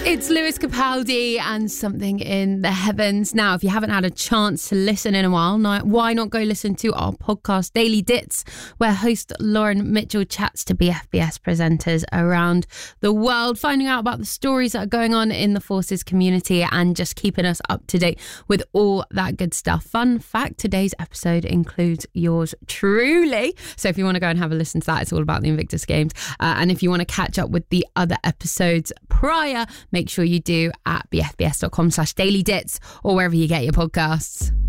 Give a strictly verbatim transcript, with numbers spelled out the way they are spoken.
It's Lewis Capaldi and Something in the Heavens. Now, if you haven't had a chance to listen in a while, why not go listen to our podcast, Daily Dits, where host Lauren Mitchell chats to B F B S presenters around the world, finding out about the stories that are going on in the Forces community and just keeping us up to date with all that good stuff. Fun fact, today's episode includes yours truly. So if you want to go and have a listen to that, it's all about the Invictus Games. Uh, and if you want to catch up with the other episodes prior, make sure you do at bfbs.com slash daily dits or wherever you get your podcasts.